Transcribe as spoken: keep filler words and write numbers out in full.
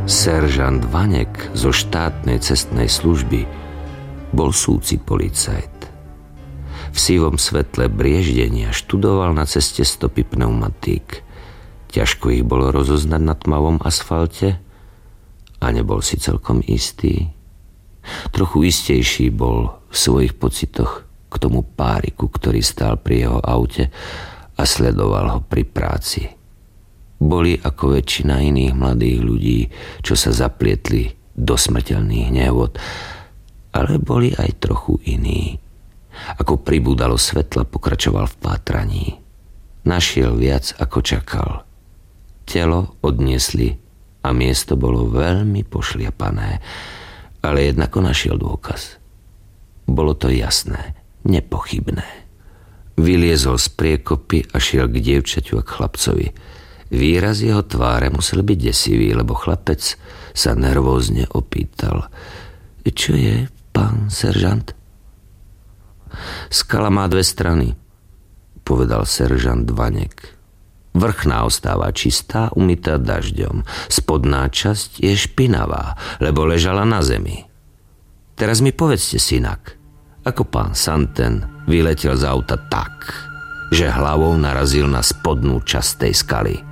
Seržant Vaněk zo štátnej cestnej služby bol súci policajt. V sivom svetle brieždenia študoval na ceste stopy pneumatík. Ťažko ich bolo rozoznať na tmavom asfalte a nebol si celkom istý. Trochu istejší bol v svojich pocitoch k tomu páriku, ktorý stál pri jeho aute a sledoval ho pri práci. Boli ako väčšina iných mladých ľudí, čo sa zaplietli do smrteľných nehôd, ale boli aj trochu iní. Ako pribúdalo svetla, pokračoval v pátraní. Našiel viac, ako čakal. Telo odniesli a miesto bolo veľmi pošliapané, ale jednako našiel dôkaz. Bolo to jasné, nepochybné. Vyliezol z priekopy a šiel k dievčaťu a k chlapcovi. Výraz jeho tváre musel byť desivý, lebo chlapec sa nervózne opýtal: Čo je, pán seržant? Skala má dve strany, povedal seržant Vaněk. Vrchná ostáva čistá, umytá dažďom. Spodná časť je špinavá, lebo ležala na zemi. Teraz mi povedzte, synak, ako pán Santen vyletel z auta tak, že hlavou narazil na spodnú časť tej skaly.